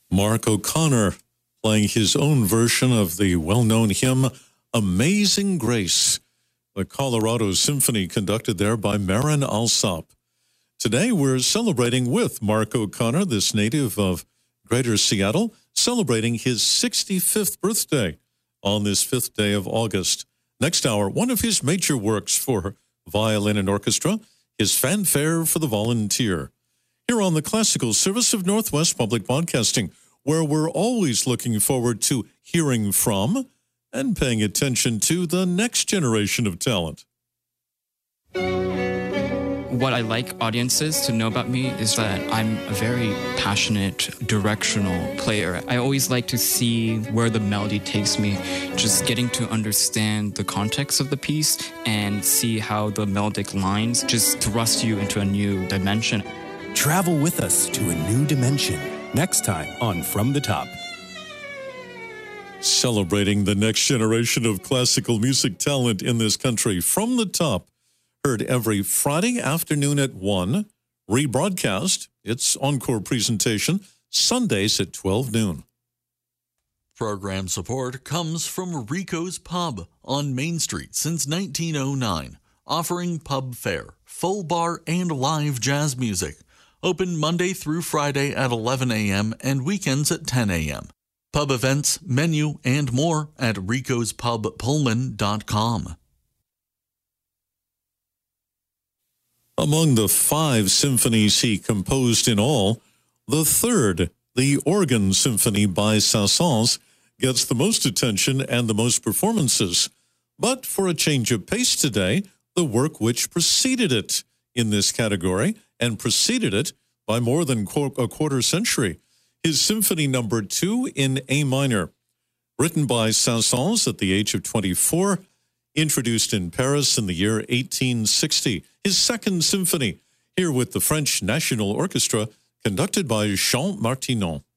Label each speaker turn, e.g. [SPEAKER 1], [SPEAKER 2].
[SPEAKER 1] Mark O'Connor playing his own version of the well-known hymn, Amazing Grace, the Colorado Symphony conducted there by Marin Alsop. Today, we're celebrating with Mark O'Connor, this native of Greater Seattle, celebrating his 65th birthday on this 5th day of August. Next hour, one of his major works for violin and orchestra, his Fanfare for the Volunteer. Here on the Classical Service of Northwest Public Broadcasting, where we're always looking forward to hearing from and paying attention to the next generation of talent.
[SPEAKER 2] What I like audiences to know about me is that I'm a very passionate, directional player. I always like to see where the melody takes me, just getting to understand the context of the piece and see how the melodic lines just thrust you into a new dimension.
[SPEAKER 3] Travel with us to a new dimension. Next time on From the Top.
[SPEAKER 1] Celebrating the next generation of classical music talent in this country. From the Top, heard every Friday afternoon at 1, rebroadcast, its encore presentation, Sundays at 12 noon.
[SPEAKER 4] Program support comes from Rico's Pub on Main Street since 1909, offering pub fare, full bar, and live jazz music. Open Monday through Friday at 11 a.m. and weekends at 10 a.m. Pub events, menu, and more at ricospubpullman.com.
[SPEAKER 1] Among the 5 symphonies he composed in all, the third, the Organ Symphony by Saint-Saëns, gets the most attention and the most performances. But for a change of pace today, the work which preceded it in this category, and preceded it by more than a quarter century, his Symphony No. 2 in A minor. Written by Saint-Saëns at the age of 24, introduced in Paris in the year 1860. His second symphony, here with the French National Orchestra, conducted by Jean Martinon.